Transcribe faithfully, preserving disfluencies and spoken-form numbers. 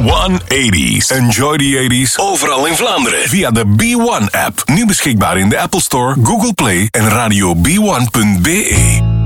one eighties. Enjoy the eighties overal in Vlaanderen via de B one app. Nu beschikbaar in de Apple Store, Google Play en radio b one punt b e.